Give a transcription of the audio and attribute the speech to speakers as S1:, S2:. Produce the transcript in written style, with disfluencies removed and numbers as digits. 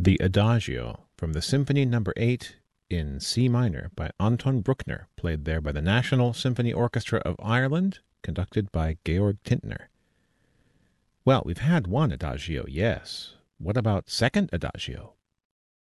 S1: The Adagio from the Symphony No. 8 in C minor by Anton Bruckner, played there by the National Symphony Orchestra of Ireland, conducted by Georg Tintner. Well, we've had one Adagio, yes. What about second Adagio?